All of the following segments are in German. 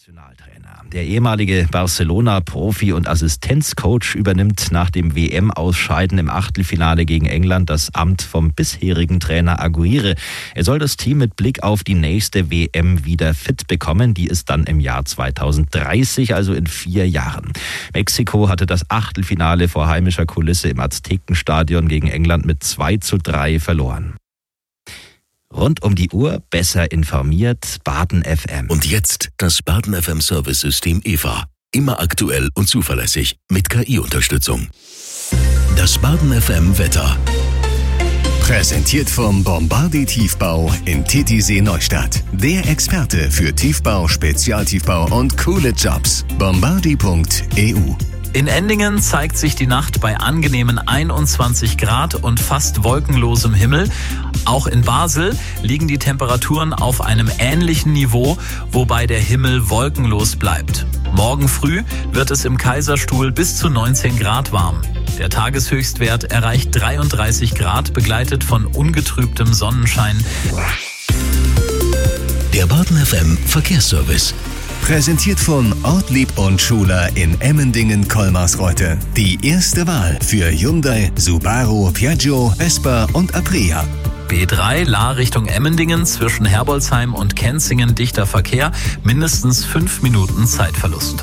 Nationaltrainer. Der ehemalige Barcelona-Profi und Assistenzcoach übernimmt nach dem WM-Ausscheiden im Achtelfinale gegen England das Amt vom bisherigen Trainer Aguirre. Er soll das Team mit Blick auf die nächste WM wieder fit bekommen. Die ist dann im Jahr 2030, also in 4 Jahren. Mexiko hatte das Achtelfinale vor heimischer Kulisse im Aztekenstadion gegen England mit 2:3 verloren. Rund um die Uhr besser informiert, Baden FM. Und jetzt das Baden FM Service-System EVA. Immer aktuell und zuverlässig mit KI-Unterstützung. Das Baden FM Wetter. Präsentiert vom Bombardier Tiefbau in Titisee Neustadt. Der Experte für Tiefbau, Spezialtiefbau und coole Jobs. Bombardier.eu. In Endingen zeigt sich die Nacht bei angenehmen 21 Grad und fast wolkenlosem Himmel. Auch in Basel liegen die Temperaturen auf einem ähnlichen Niveau, wobei der Himmel wolkenlos bleibt. Morgen früh wird es im Kaiserstuhl bis zu 19 Grad warm. Der Tageshöchstwert erreicht 33 Grad, begleitet von ungetrübtem Sonnenschein. Der Baden FM Verkehrsservice. Präsentiert von Ortlieb und Schuler in Emmendingen-Kolmarsreuth. Die erste Wahl für Hyundai, Subaru, Piaggio, Vespa und Aprilia. B3 Lahr Richtung Emmendingen zwischen Herbolzheim und Kenzingen dichter Verkehr, mindestens 5 Minuten Zeitverlust.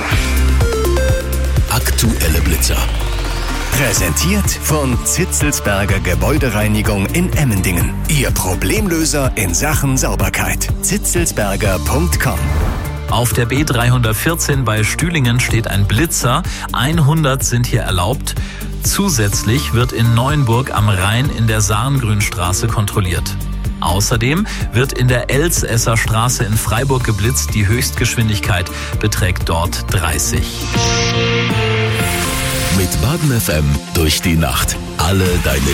Aktuelle Blitzer. Präsentiert von Zitzelsberger Gebäudereinigung in Emmendingen. Ihr Problemlöser in Sachen Sauberkeit. zitzelsberger.com. Auf der B314 bei Stühlingen steht ein Blitzer. 100 sind hier erlaubt. Zusätzlich wird in Neuenburg am Rhein in der Saarngrünstraße kontrolliert. Außerdem wird in der Elsässer Straße in Freiburg geblitzt. Die Höchstgeschwindigkeit beträgt dort 30. Mit Baden FM durch die Nacht. Alle deine